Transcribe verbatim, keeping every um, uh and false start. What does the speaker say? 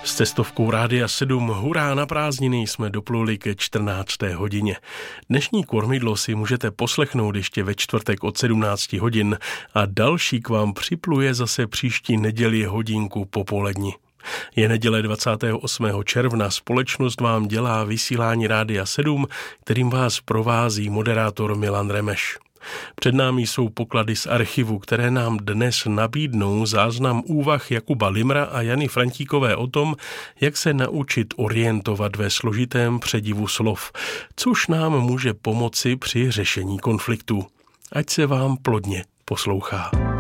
S cestovkou Rádia sedm hurá na prázdniny jsme dopluli ke čtrnácté hodině. Dnešní kormidlo si můžete poslechnout ještě ve čtvrtek od sedmnáct hodin a další k vám připluje zase příští neděli hodinku popolední. Je neděle dvacátého osmého června, společnost vám dělá vysílání Rádia sedm, kterým vás provází moderátor Milan Remeš. Před námi jsou poklady z archivu, které nám dnes nabídnou záznam úvah Jakuba Limra a Jany Frantíkové o tom, jak se naučit orientovat ve složitém předivu slov, což nám může pomoci při řešení konfliktů. Ať se vám plodně poslouchá.